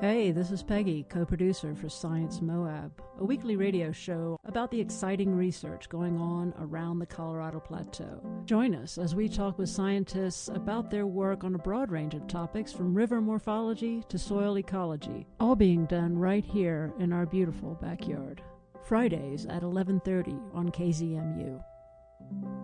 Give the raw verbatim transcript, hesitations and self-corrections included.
Hey, this is Peggy, co-producer for Science Moab, a weekly radio show about the exciting research going on around the Colorado Plateau. Join us as we talk with scientists about their work on a broad range of topics from river morphology to soil ecology, all being done right here in our beautiful backyard. Fridays at eleven thirty on K Z M U.